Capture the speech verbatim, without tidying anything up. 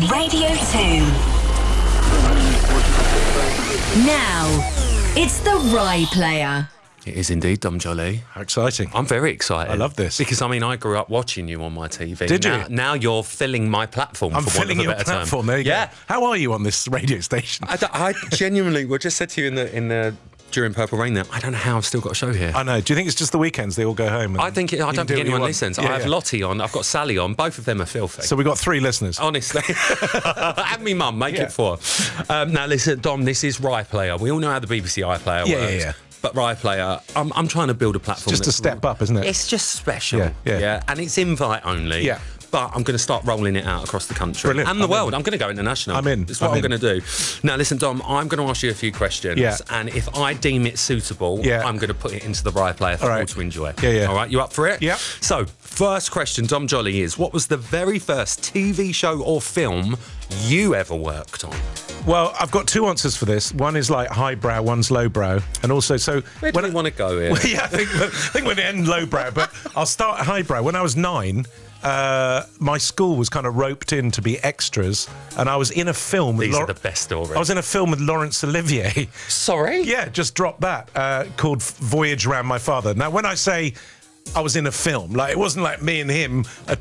Radio two. Now, it's the Rye Player. It is indeed, Dom Jolly. How exciting. I'm very excited. I love this. Because, I mean, I grew up watching you on my T V. Did now, you? Now you're filling my platform, I'm for filling want of a your better platform. term. There you yeah. go. How are you on this radio station? I, I genuinely, well, just said to you in the, in the, during Purple Rain there, I don't know how I've still got a show here. I know. Do you think it's just the weekends they all go home? And I think, it, I you don't can do think what you anyone want? listens. Yeah, I have yeah. Lottie on, I've got Sally on, both of them are filthy. So we've got three listeners. Honestly. And me mum, make Yeah. it four. Um, now, listen, Dom, this is Rye Player. We all know how the B B C iPlayer Yeah, works. yeah, yeah. But Rye Player, I'm, I'm trying to build a platform. Just a that's- step up, isn't it? It's just special. Yeah, yeah. And it's invite only. Yeah. But I'm going to start rolling it out across the country. Brilliant. And the I'm world. in. I'm going to go international. I'm in. It's what I'm I'm, in. going to do. Now, listen, Dom, I'm going to ask you a few questions. Yeah. And if I deem it suitable, Yeah. I'm going to put it into the Rye Player for All all right. to enjoy. Yeah, yeah. All right, you up for it? Yeah. So, first question, Dom Jolly, is what was the very first T V show or film you ever worked on? Well, I've got two answers for this. One is like highbrow, one's lowbrow. And also, so... Where do when we I- want to go here? Well, yeah, I think, I think we're going to end lowbrow, but I'll start at highbrow. When I was nine... Uh, my school was kind of roped in to be extras, and I was in a film with These Lau- are the best stories. I was in a film with Laurence Olivier. Sorry? Yeah, just drop that. Uh, called Voyage Round My Father. Now, when I say I was in a film, like it wasn't like me and him are